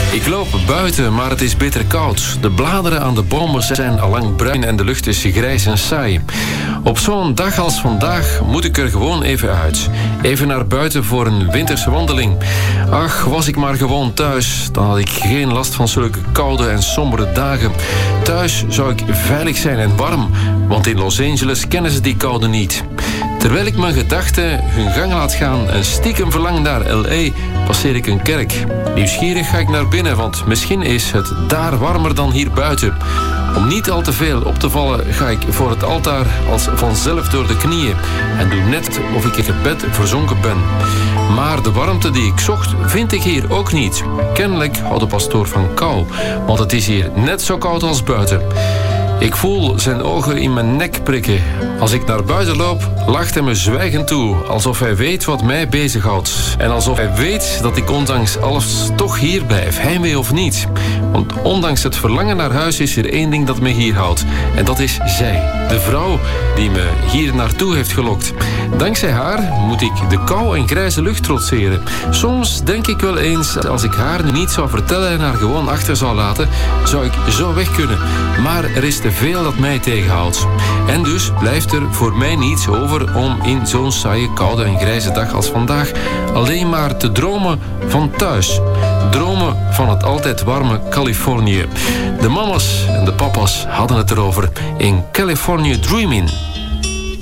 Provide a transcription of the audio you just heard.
Ik loop buiten, maar het is bitter koud. De bladeren aan de bomen zijn allang bruin en de lucht is grijs en saai. Op zo'n dag als vandaag moet ik er gewoon even uit. Even naar buiten voor een winterse wandeling. Ach, was ik maar gewoon thuis. Dan had ik geen last van zulke koude en sombere dagen. Thuis zou ik veilig zijn en warm, want in Los Angeles kennen ze die koude niet. Terwijl ik mijn gedachten hun gang laat gaan en stiekem verlang naar L.A., passeer ik een kerk. Nieuwsgierig ga ik naar binnen, want misschien is het daar warmer dan hier buiten. Om niet al te veel op te vallen ga ik voor het altaar als vanzelf door de knieën en doe net of ik in gebed verzonken ben. Maar de warmte die ik zocht, vind ik hier ook niet. Kennelijk houdt de pastoor van kou, want het is hier net zo koud als buiten. Ik voel zijn ogen in mijn nek prikken. Als ik naar buiten loop, lacht hij me zwijgend toe, alsof hij weet wat mij bezighoudt. En alsof hij weet dat ik ondanks alles toch hier blijf, heimwee of niet. Want ondanks het verlangen naar huis is er één ding dat me hier houdt. En dat is zij, de vrouw die me hier naartoe heeft gelokt. Dankzij haar moet ik de kou en grijze lucht trotseren. Soms denk ik wel eens, als ik haar nu niet zou vertellen en haar gewoon achter zou laten, zou ik zo weg kunnen. Maar er is te veel dat mij tegenhoudt. En dus blijft er voor mij niets over om in zo'n saaie, koude en grijze dag als vandaag alleen maar te dromen van thuis. Dromen van het altijd warme Californië. De mama's en de papa's hadden het erover in California Dreamin'.